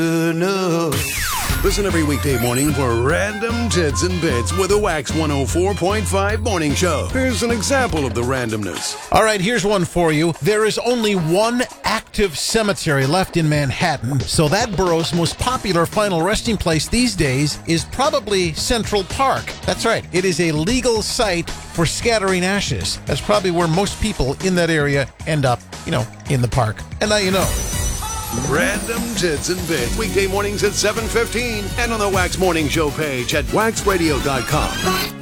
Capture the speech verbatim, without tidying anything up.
No. Listen every weekday morning for Random Tits and Bits with a Wax one oh four point five morning show. Here's an example of the randomness. All right, here's one for you. There is only one active cemetery left in Manhattan, so that borough's most popular final resting place these days is probably Central Park. That's right. It is a legal site for scattering ashes. That's probably where most people in that area end up, you know, in the park. And now you know. Random Tits and Bits, weekday mornings at seven fifteen and on the Wax Morning Show page at wax radio dot com.